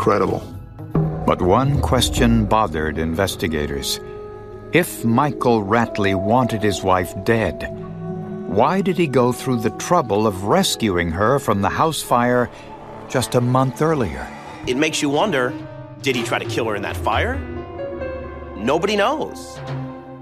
incredible. But one question bothered investigators. If Michael Ratley wanted his wife dead, why did he go through the trouble of rescuing her from the house fire just a month earlier? It makes you wonder, did he try to kill her in that fire? Nobody knows.